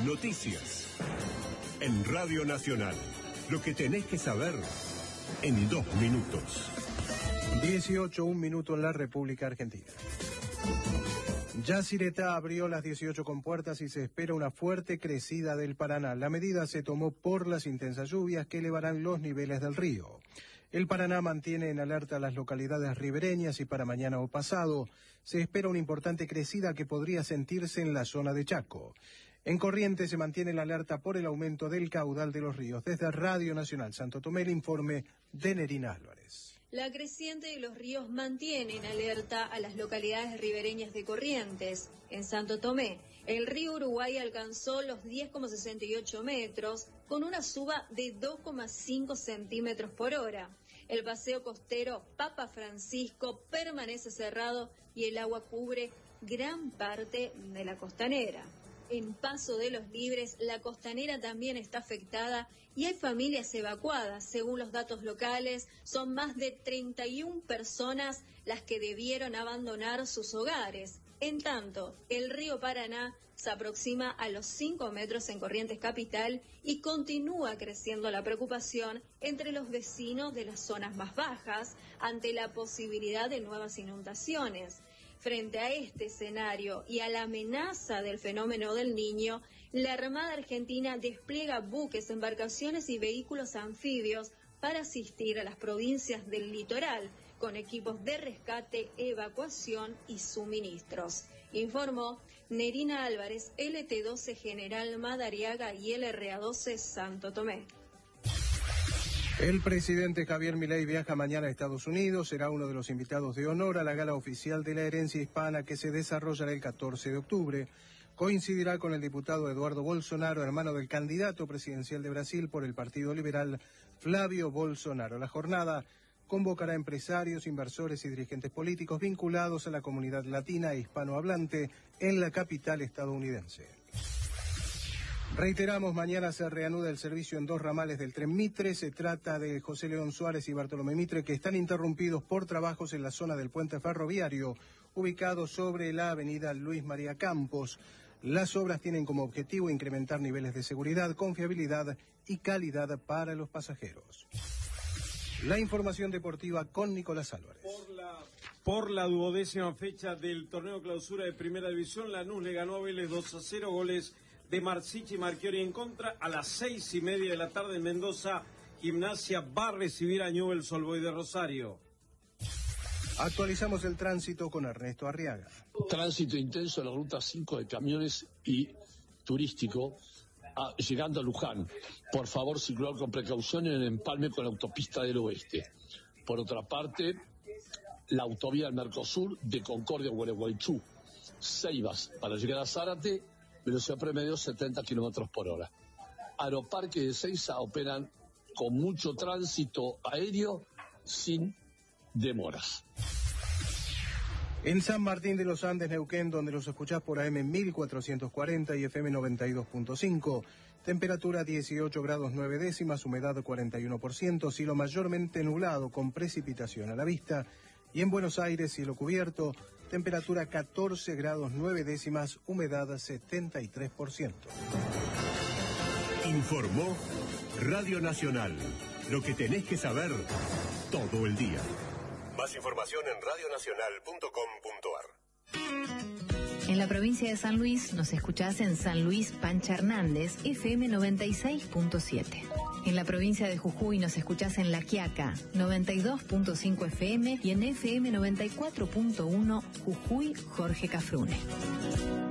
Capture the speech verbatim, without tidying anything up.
noticias. En Radio Nacional, lo que tenés que saber en dos minutos. dieciocho, un minuto en la República Argentina. Yacyretá abrió las dieciocho compuertas y se espera una fuerte crecida del Paraná. La medida se tomó por las intensas lluvias que elevarán los niveles del río. El Paraná mantiene en alerta las localidades ribereñas y para mañana o pasado se espera una importante crecida que podría sentirse en la zona de Chaco. En Corrientes se mantiene la alerta por el aumento del caudal de los ríos. Desde Radio Nacional Santo Tomé, el informe de Nerina Álvarez. La creciente de los ríos mantiene en alerta a las localidades ribereñas de Corrientes. En Santo Tomé, el río Uruguay alcanzó los diez coma sesenta y ocho metros, con una suba de dos coma cinco centímetros por hora. El paseo costero Papa Francisco permanece cerrado y el agua cubre gran parte de la costanera. En Paso de los Libres, la costanera también está afectada y hay familias evacuadas. Según los datos locales, son más de treinta y una personas las que debieron abandonar sus hogares. En tanto, el río Paraná se aproxima a los cinco metros en Corrientes Capital y continúa creciendo la preocupación entre los vecinos de las zonas más bajas ante la posibilidad de nuevas inundaciones. Frente a este escenario y a la amenaza del fenómeno del Niño, la Armada Argentina despliega buques, embarcaciones y vehículos anfibios para asistir a las provincias del litoral con equipos de rescate, evacuación y suministros. Informó Nerina Álvarez, L T doce General Madariaga y L R A doce Santo Tomé. El presidente Javier Milei viaja mañana a Estados Unidos, será uno de los invitados de honor a la gala oficial de la herencia hispana que se desarrollará el catorce de octubre. Coincidirá con el diputado Eduardo Bolsonaro, hermano del candidato presidencial de Brasil por el Partido Liberal, Flavio Bolsonaro. La jornada convocará empresarios, inversores y dirigentes políticos vinculados a la comunidad latina e hispanohablante en la capital estadounidense. Reiteramos, mañana se reanuda el servicio en dos ramales del tren Mitre. Se trata de José León Suárez y Bartolomé Mitre, que están interrumpidos por trabajos en la zona del puente ferroviario, ubicado sobre la avenida Luis María Campos. Las obras tienen como objetivo incrementar niveles de seguridad, confiabilidad y calidad para los pasajeros. La información deportiva con Nicolás Álvarez. Por la, por la duodécima fecha del torneo clausura de Primera División, Lanús le ganó a Vélez dos a cero, goles de Marsichi y Marchiori en contra. A las seis y media de la tarde en Mendoza, Gimnasia va a recibir a Newell's Old Boys de Rosario. Actualizamos el tránsito con Ernesto Arriaga. Tránsito intenso en la ruta cinco de camiones y turístico, a, llegando a Luján. Por favor, circular con precaución en el empalme con la autopista del oeste. Por otra parte, la autovía del Mercosur de Concordia a Gualeguaychú. Ceibas para llegar a Zárate, velocidad promedio setenta kilómetros por hora. Aeroparque de Ezeiza operan con mucho tránsito aéreo sin demoras. En San Martín de los Andes, Neuquén, donde los escuchás por A M mil cuatrocientos cuarenta y F M noventa y dos punto cinco, temperatura dieciocho grados nueve décimas, humedad cuarenta y uno por ciento, cielo mayormente nublado con precipitación a la vista. Y en Buenos Aires, cielo cubierto, temperatura catorce grados nueve décimas, humedad setenta y tres por ciento. Informó Radio Nacional. Lo que tenés que saber todo el día. Más información en radio nacional punto com punto ar. En la provincia de San Luis nos escuchás en San Luis Pancha Hernández, F M noventa y seis punto siete. En la provincia de Jujuy nos escuchás en La Quiaca, noventa y dos punto cinco F M y en F M noventa y cuatro punto uno Jujuy Jorge Cafrune.